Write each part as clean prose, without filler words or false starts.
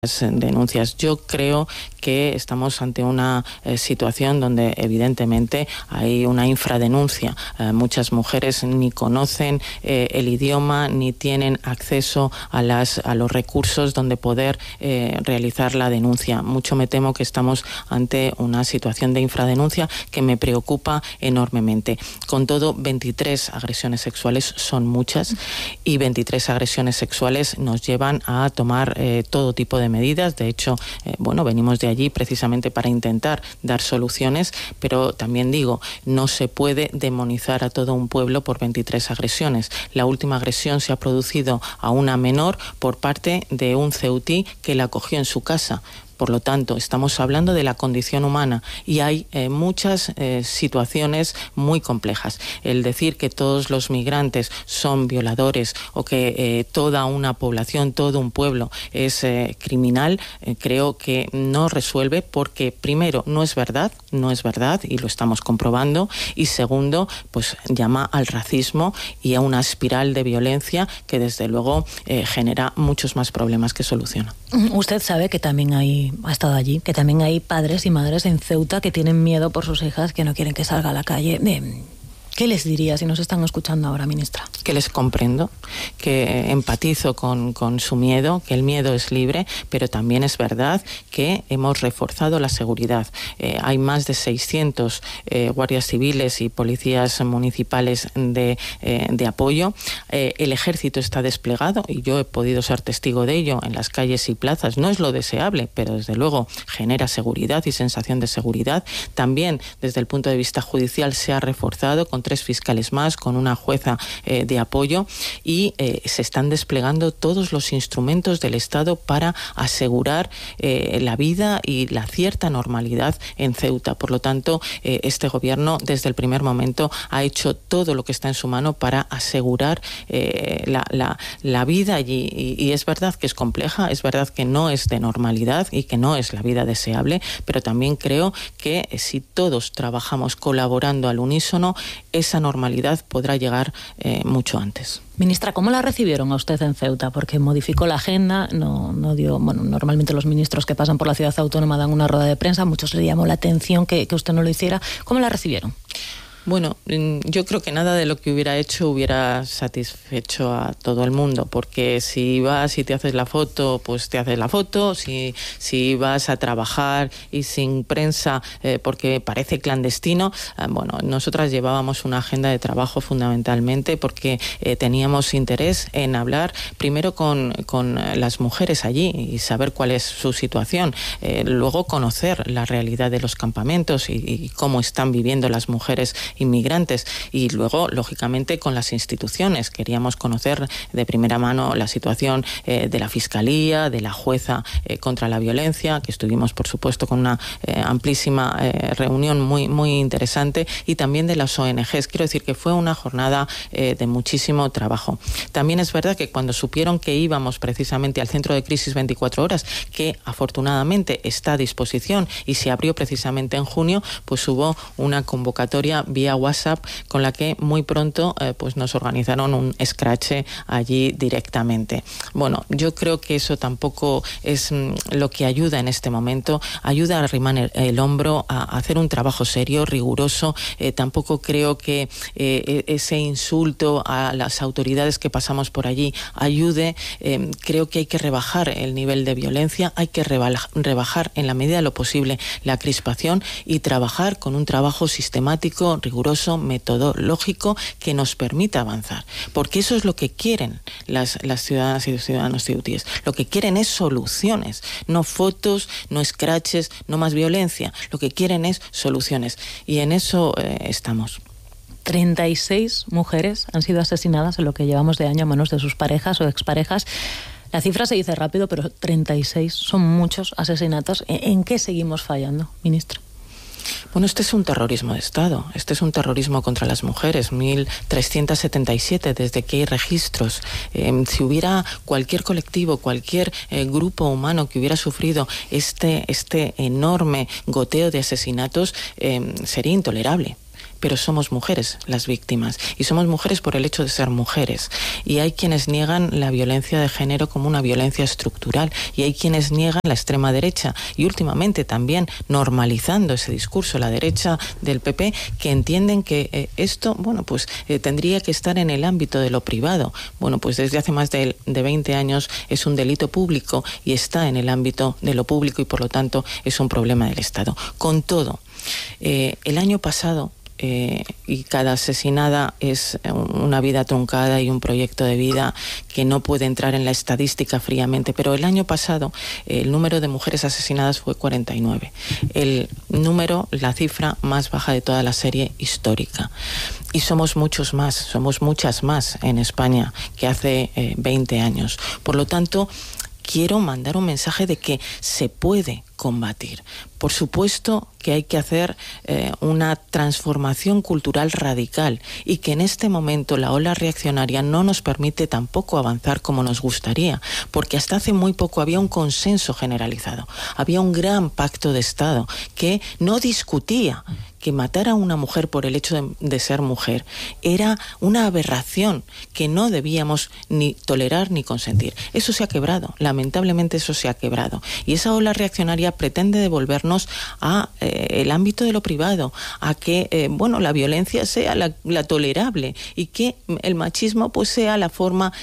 denuncias. Yo creo que estamos ante una situación donde evidentemente hay una infradenuncia. Muchas mujeres ni conocen el idioma ni tienen acceso a los recursos donde poder realizar la denuncia. Mucho me temo que estamos ante una situación de infradenuncia que me preocupa enormemente. Con todo, 23 agresiones sexuales son muchas y 23 agresiones sexuales nos llevan a tomar todo tipo de medidas. De hecho, venimos de allí precisamente para intentar dar soluciones, pero también digo, no se puede demonizar a todo un pueblo por 23 agresiones. La última agresión se ha producido a una menor por parte de un ceutí que la acogió en su casa. Por lo tanto, estamos hablando de la condición humana y hay muchas situaciones muy complejas. El decir que todos los migrantes son violadores o que toda una población, todo un pueblo es criminal, creo que no resuelve porque, primero, no es verdad y lo estamos comprobando, y segundo, pues llama al racismo y a una espiral de violencia que desde luego genera muchos más problemas que soluciona. Usted sabe que también ha estado allí, que también hay padres y madres en Ceuta que tienen miedo por sus hijas, que no quieren que salga a la calle. ¿Qué les diría si nos están escuchando ahora, ministra? Que les comprendo, que empatizo con su miedo, que el miedo es libre, pero también es verdad que hemos reforzado la seguridad. Hay más de 600 guardias civiles y policías municipales de apoyo. El ejército está desplegado y yo he podido ser testigo de ello en las calles y plazas. No es lo deseable, pero desde luego genera seguridad y sensación de seguridad. También desde el punto de vista judicial se ha reforzado con 3 fiscales más, con una jueza de apoyo y se están desplegando todos los instrumentos del Estado para asegurar la vida y la cierta normalidad en Ceuta. Por lo tanto, este gobierno desde el primer momento ha hecho todo lo que está en su mano para asegurar la vida allí. Y es verdad que es compleja, es verdad que no es de normalidad y que no es la vida deseable, pero también creo que si todos trabajamos colaborando al unísono, esa normalidad podrá llegar mucho antes. Ministra, ¿cómo la recibieron a usted en Ceuta? Porque modificó la agenda, no dio... normalmente los ministros que pasan por la ciudad autónoma dan una rueda de prensa, a muchos le llamó la atención que usted no lo hiciera. ¿Cómo la recibieron? Bueno, yo creo que nada de lo que hubiera hecho hubiera satisfecho a todo el mundo, porque si vas y te haces la foto, pues te haces la foto, si vas a trabajar y sin prensa porque parece clandestino, nosotras llevábamos una agenda de trabajo fundamentalmente porque teníamos interés en hablar primero con las mujeres allí y saber cuál es su situación, luego conocer la realidad de los campamentos y cómo están viviendo las mujeres inmigrantes y luego, lógicamente, con las instituciones. Queríamos conocer de primera mano la situación de la Fiscalía, de la jueza contra la violencia, que estuvimos, por supuesto, con una amplísima reunión muy, muy interesante, y también de las ONGs. Quiero decir que fue una jornada de muchísimo trabajo. También es verdad que cuando supieron que íbamos precisamente al centro de crisis 24 horas, que afortunadamente está a disposición y se abrió precisamente en junio, pues hubo una convocatoria vía WhatsApp con la que muy pronto pues nos organizaron un escrache allí directamente. Bueno, yo creo que eso tampoco es lo que ayuda en este momento. Ayuda a arrimar el hombro, a hacer un trabajo serio, riguroso. Tampoco creo que ese insulto a las autoridades que pasamos por allí ayude. Creo que hay que rebajar el nivel de violencia, hay que rebajar en la medida de lo posible la crispación y trabajar con un trabajo sistemático, riguroso, metodológico, que nos permita avanzar. Porque eso es lo que quieren las ciudadanas y los ciudadanos ceutíes. Lo que quieren es soluciones, no fotos, no scratches, no más violencia. Lo que quieren es soluciones. Y en eso estamos. 36 mujeres han sido asesinadas en lo que llevamos de año a manos de sus parejas o exparejas. La cifra se dice rápido, pero 36 son muchos asesinatos. ¿En qué seguimos fallando, ministra? Bueno, este es un terrorismo de Estado, este es un terrorismo contra las mujeres, 1.377 desde que hay registros. Si hubiera cualquier colectivo, cualquier grupo humano que hubiera sufrido este enorme goteo de asesinatos, sería intolerable. pero somos mujeres las víctimas, y somos mujeres por el hecho de ser mujeres. Y hay quienes niegan la violencia de género como una violencia estructural, y hay quienes niegan la extrema derecha, y últimamente también normalizando ese discurso, la derecha del PP, que entienden que esto, bueno, pues tendría que estar en el ámbito de lo privado. Bueno, pues desde hace más de 20 años es un delito público y está en el ámbito de lo público, y por lo tanto es un problema del Estado. Con todo, el año pasado, y cada asesinada es una vida truncada y un proyecto de vida que no puede entrar en la estadística fríamente, pero el año pasado el número de mujeres asesinadas fue 49, el número, la cifra más baja de toda la serie histórica. Y somos muchos más, somos muchas más en España que hace 20 años. Por lo tanto, quiero mandar un mensaje de que se puede combatir. Por supuesto que hay que hacer una transformación cultural radical, y que en este momento la ola reaccionaria no nos permite tampoco avanzar como nos gustaría, porque hasta hace muy poco había un consenso generalizado, había un gran pacto de Estado que no discutía que matar a una mujer por el hecho de ser mujer era una aberración que no debíamos ni tolerar ni consentir. Eso se ha quebrado, lamentablemente eso se ha quebrado, y esa ola reaccionaria pretende devolvernos a el ámbito de lo privado, a que bueno, la violencia sea la tolerable, y que el machismo pues sea la forma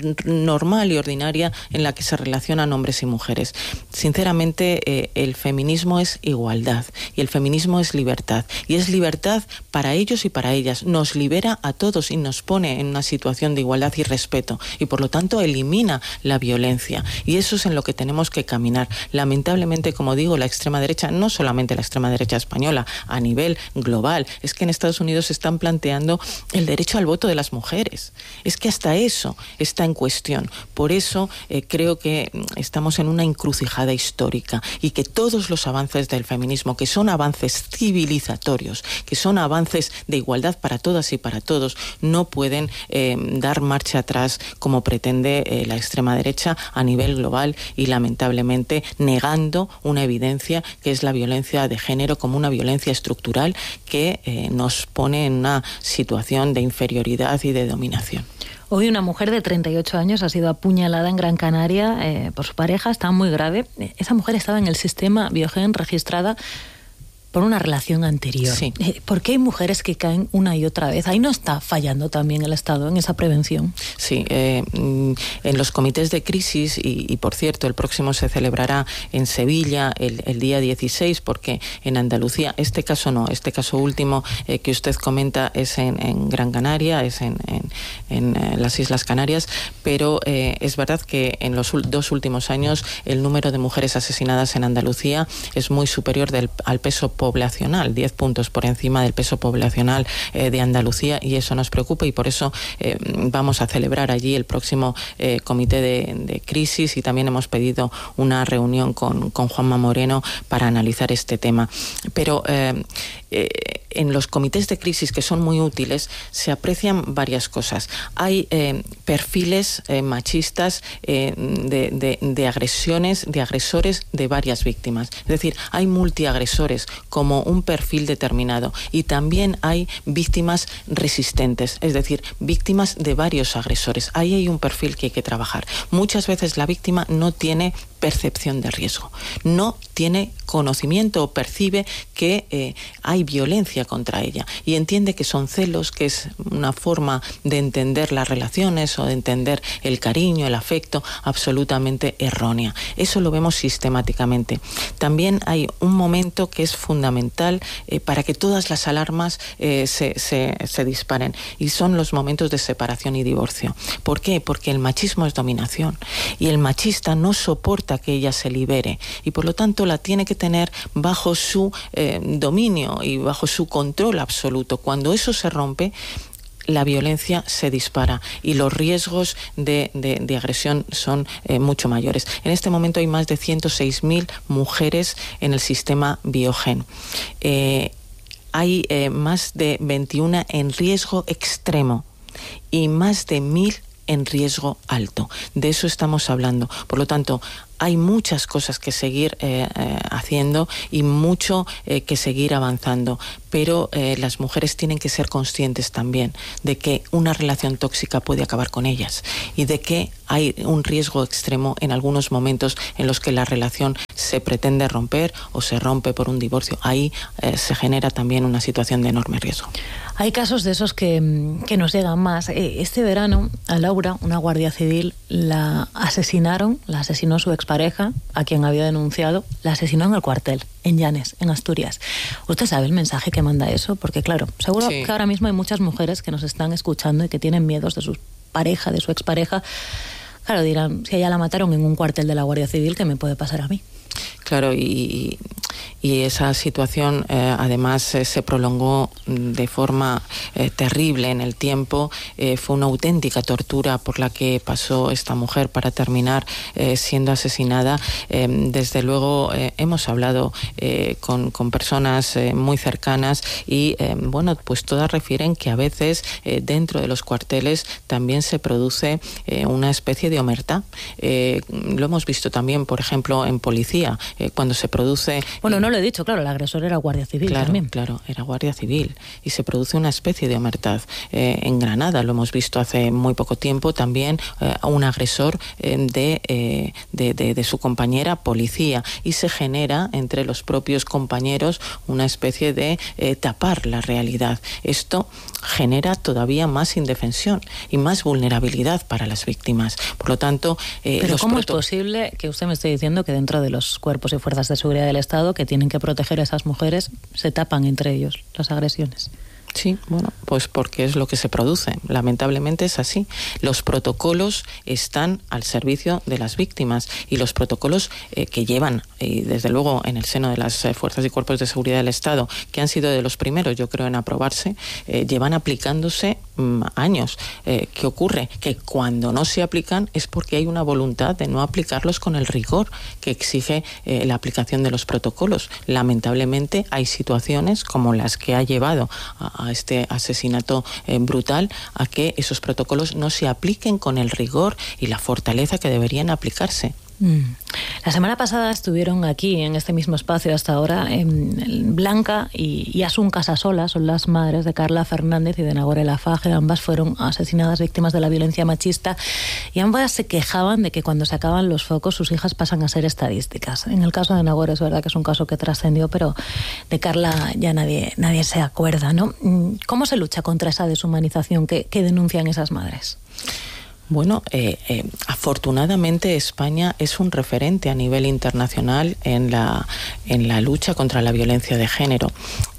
normal y ordinaria en la que se relacionan hombres y mujeres. Sinceramente, el feminismo es igualdad, y el feminismo es libertad, y es libertad para ellos y para ellas. Nos libera a todos y nos pone en una situación de igualdad y respeto, y por lo tanto elimina la violencia, y eso es en lo que tenemos que caminar. Lamentablemente, como digo, la extrema derecha, no solamente la extrema derecha española, a nivel global, es que en Estados Unidos se están planteando el derecho al voto de las mujeres. Es que hasta eso está en cuestión. Por eso creo que estamos en una encrucijada histórica, y que todos los avances del feminismo, que son avances civilizatorios, que son avances de igualdad para todas y para todos, no pueden dar marcha atrás como pretende la extrema derecha a nivel global, y lamentablemente negando una evidencia que es la violencia de género como una violencia estructural que nos pone en una situación de inferioridad y de dominación. Hoy una mujer de 38 años ha sido apuñalada en Gran Canaria por su pareja, está muy grave. Esa mujer estaba en el sistema Biogen registrada por una relación anterior. Sí. ¿Por qué hay mujeres que caen una y otra vez? Ahí no está fallando también el Estado en esa prevención. Sí, en los comités de crisis, y por cierto, el próximo se celebrará en Sevilla el día 16, porque en Andalucía, este caso último que usted comenta es en Gran Canaria, es en las Islas Canarias, pero es verdad que en los 2 últimos años el número de mujeres asesinadas en Andalucía es muy superior al peso poblacional, 10 puntos por encima del peso poblacional de Andalucía, y eso nos preocupa, y por eso vamos a celebrar allí el próximo comité de crisis, y también hemos pedido una reunión con Juanma Moreno para analizar este tema. Pero en los comités de crisis, que son muy útiles, se aprecian varias cosas. Hay perfiles machistas de agresiones, de agresores de varias víctimas. Es decir, hay multiagresores como un perfil determinado, y también hay víctimas resistentes, es decir, víctimas de varios agresores. Ahí hay un perfil que hay que trabajar. Muchas veces la víctima no tiene percepción de riesgo, no tiene conocimiento o percibe que hay violencia contra ella, y entiende que son celos, que es una forma de entender las relaciones o de entender el cariño, el afecto, absolutamente errónea. Eso lo vemos sistemáticamente. También hay un momento que es fundamental para que todas las alarmas se disparen, y son los momentos de separación y divorcio. ¿Por qué? Porque el machismo es dominación, y el machista no soporta que ella se libere, y por lo tanto la tiene que tener bajo su dominio y bajo su control absoluto. Cuando eso se rompe, la violencia se dispara y los riesgos de agresión son mucho mayores. En este momento hay más de 106.000 mujeres en el sistema Biogen. Hay más de 21 en riesgo extremo y más de 1.000 en riesgo alto. De eso estamos hablando. Por lo tanto, hay muchas cosas que seguir haciendo y mucho que seguir avanzando, pero las mujeres tienen que ser conscientes también de que una relación tóxica puede acabar con ellas y de que hay un riesgo extremo en algunos momentos en los que la relación se pretende romper o se rompe por un divorcio. Ahí se genera también una situación de enorme riesgo. Hay casos de esos que nos llegan más. Este verano a Laura, una guardia civil, la asesinó su expareja, a quien había denunciado, la asesinó en el cuartel, en Llanes, en Asturias. ¿Usted sabe el mensaje que manda eso? Porque claro, seguro que ahora mismo hay muchas mujeres que nos están escuchando y que tienen miedos de su pareja, de su expareja. Claro, dirán, si a ella la mataron en un cuartel de la Guardia Civil, ¿qué me puede pasar a mí? Claro, y esa situación además se prolongó de forma terrible en el tiempo. Fue una auténtica tortura por la que pasó esta mujer para terminar siendo asesinada. Desde luego hemos hablado con personas muy cercanas y bueno, pues todas refieren que a veces dentro de los cuarteles también se produce una especie de omertá. Lo hemos visto también, por ejemplo, en policía. Cuando se produce... Bueno, no lo he dicho, claro, el agresor era guardia civil también. Claro, era guardia civil y se produce una especie de omertad. En Granada lo hemos visto hace muy poco tiempo también, un agresor de su compañera policía, y se genera entre los propios compañeros una especie de tapar la realidad. Esto genera todavía más indefensión y más vulnerabilidad para las víctimas. Por lo tanto... Pero ¿cómo es posible que usted me esté diciendo que dentro de los cuerpos y fuerzas de seguridad del Estado que tienen que proteger a esas mujeres se tapan entre ellos las agresiones? Sí, bueno, pues porque es lo que se produce. Lamentablemente es así. Los protocolos están al servicio de las víctimas y los protocolos que llevan, y desde luego en el seno de las fuerzas y cuerpos de seguridad del Estado, que han sido de los primeros, yo creo, en aprobarse, llevan aplicándose años. ¿Qué ocurre? Que cuando no se aplican es porque hay una voluntad de no aplicarlos con el rigor que exige la aplicación de los protocolos. Lamentablemente hay situaciones como las que ha llevado a este asesinato brutal, a que esos protocolos no se apliquen con el rigor y la fortaleza que deberían aplicarse. La semana pasada estuvieron aquí, en este mismo espacio hasta ahora, Blanca y Asun Casasola, son las madres de Carla Fernández y de Nagore Laffage. Ambas fueron asesinadas, víctimas de la violencia machista, y ambas se quejaban de que cuando se acaban los focos sus hijas pasan a ser estadísticas. En el caso de Nagore es verdad que es un caso que trascendió, pero de Carla ya nadie se acuerda, ¿no? ¿Cómo se lucha contra esa deshumanización que denuncian esas madres? Bueno, afortunadamente España es un referente a nivel internacional en la lucha contra la violencia de género.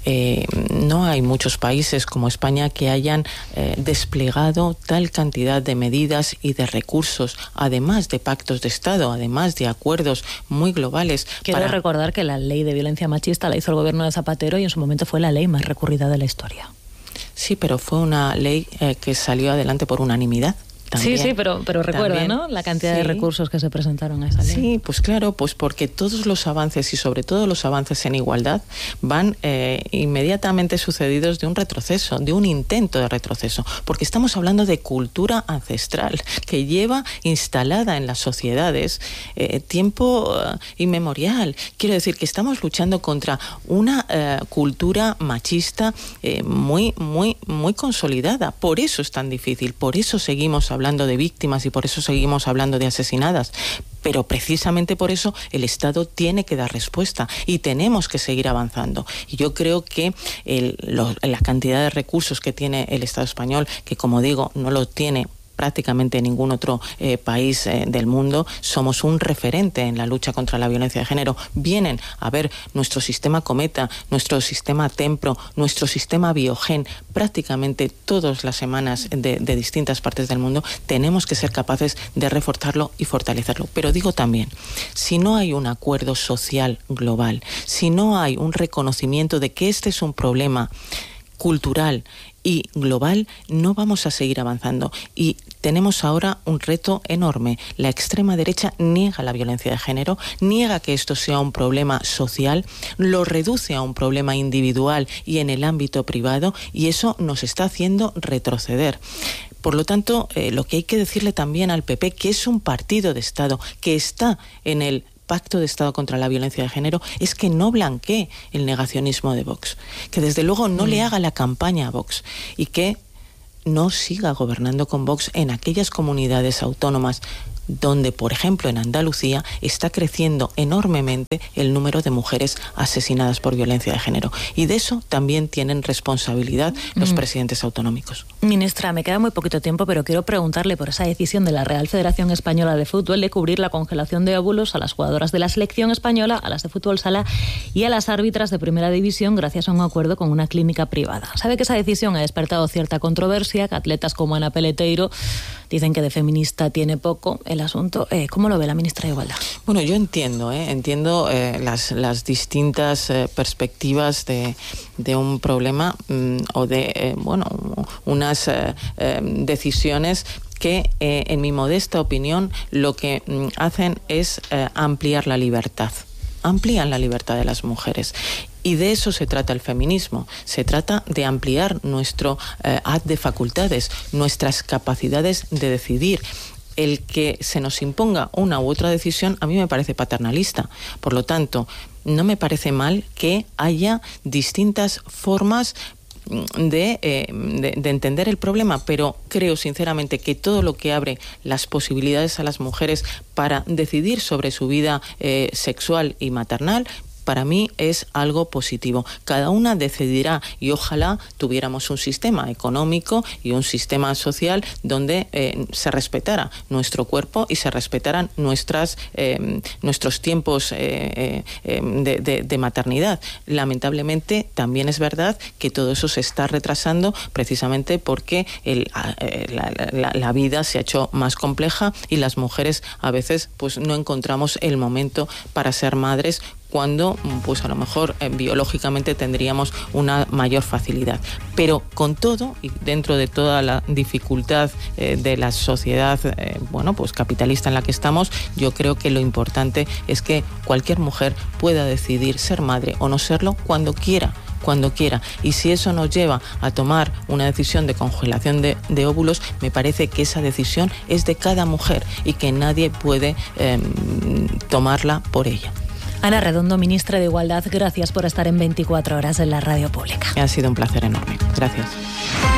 No hay muchos países como España que hayan desplegado tal cantidad de medidas y de recursos, además de pactos de Estado, además de acuerdos muy globales. Quiero recordar que la ley de violencia machista la hizo el gobierno de Zapatero y en su momento fue la ley más recurrida de la historia. Sí, pero fue una ley que salió adelante por unanimidad. También, sí, pero recuerda, también, ¿no? La cantidad de recursos que se presentaron a esa ley. Sí, pues claro, pues porque todos los avances y sobre todo los avances en igualdad van inmediatamente sucedidos de un retroceso, de un intento de retroceso, porque estamos hablando de cultura ancestral que lleva instalada en las sociedades tiempo inmemorial. Quiero decir que estamos luchando contra una cultura machista muy consolidada. Por eso es tan difícil, por eso seguimos hablando de víctimas y por eso seguimos hablando de asesinadas. Pero precisamente por eso el Estado tiene que dar respuesta y tenemos que seguir avanzando. Y yo creo que la cantidad de recursos que tiene el Estado español, que como digo, no lo tiene prácticamente ningún otro país del mundo, somos un referente en la lucha contra la violencia de género. Vienen a ver nuestro sistema Cometa, nuestro sistema Tempro, nuestro sistema Biogen, prácticamente todas las semanas de distintas partes del mundo. Tenemos que ser capaces de reforzarlo y fortalecerlo. Pero digo también, si no hay un acuerdo social global, si no hay un reconocimiento de que este es un problema cultural y global, no vamos a seguir avanzando. Y tenemos ahora un reto enorme. La extrema derecha niega la violencia de género, niega que esto sea un problema social, lo reduce a un problema individual y en el ámbito privado, y eso nos está haciendo retroceder. Por lo tanto, lo que hay que decirle también al PP, que es un partido de Estado, que está en el Pacto de Estado contra la Violencia de Género, es que no blanquee el negacionismo de Vox, que desde luego no le haga la campaña a Vox y que no siga gobernando con Vox en aquellas comunidades autónomas donde, por ejemplo, en Andalucía está creciendo enormemente el número de mujeres asesinadas por violencia de género. Y de eso también tienen responsabilidad los presidentes autonómicos. Ministra, me queda muy poquito tiempo, pero quiero preguntarle por esa decisión de la Real Federación Española de Fútbol de cubrir la congelación de óvulos a las jugadoras de la selección española, a las de fútbol sala y a las árbitras de primera división gracias a un acuerdo con una clínica privada. Sabe que esa decisión ha despertado cierta controversia, que atletas como Ana Peleteiro dicen que de feminista tiene poco el asunto. ¿Cómo lo ve la ministra de Igualdad? Bueno, yo entiendo las distintas perspectivas de un problema o de unas decisiones que, en mi modesta opinión, lo que hacen es ampliar la libertad. Amplían la libertad de las mujeres. Y de eso se trata el feminismo. Se trata de ampliar nuestro haz de facultades, nuestras capacidades de decidir. El que se nos imponga una u otra decisión a mí me parece paternalista. Por lo tanto, no me parece mal que haya distintas formas de entender el problema, pero creo sinceramente que todo lo que abre las posibilidades a las mujeres para decidir sobre su vida sexual y maternal, para mí es algo positivo. Cada una decidirá y ojalá tuviéramos un sistema económico y un sistema social donde se respetara nuestro cuerpo y se respetaran nuestros tiempos de maternidad. Lamentablemente también es verdad que todo eso se está retrasando precisamente porque la vida se ha hecho más compleja y las mujeres a veces pues no encontramos el momento para ser madres cuando pues a lo mejor biológicamente tendríamos una mayor facilidad. Pero con todo y dentro de toda la dificultad de la sociedad pues capitalista en la que estamos, yo creo que lo importante es que cualquier mujer pueda decidir ser madre o no serlo cuando quiera. Y si eso nos lleva a tomar una decisión de congelación de óvulos, me parece que esa decisión es de cada mujer y que nadie puede tomarla por ella. Ana Redondo, ministra de Igualdad, gracias por estar en 24 horas en la radio pública. Ha sido un placer enorme. Gracias.